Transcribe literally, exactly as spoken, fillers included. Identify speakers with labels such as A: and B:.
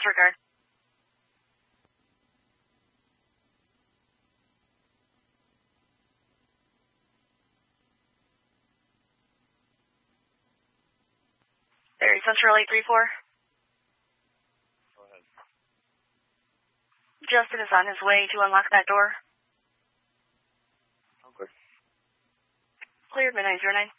A: disregard. Barry Central eight three four.
B: Go ahead.
A: Justin is on his way to unlock that door.
B: Okay.
A: Cleared midnight zero nine.